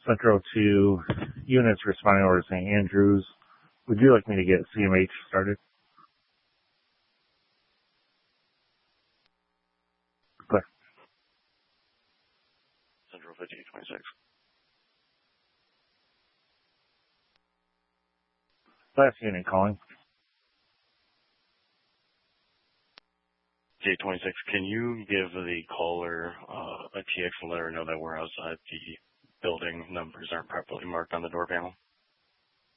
Central 2 units responding over to St. Andrews. Would you like me to get CMH started? Clear. Central 5826. Last unit calling. J26, can you give the caller a TX and let her know that we're outside the building? Numbers aren't properly marked on the door panel.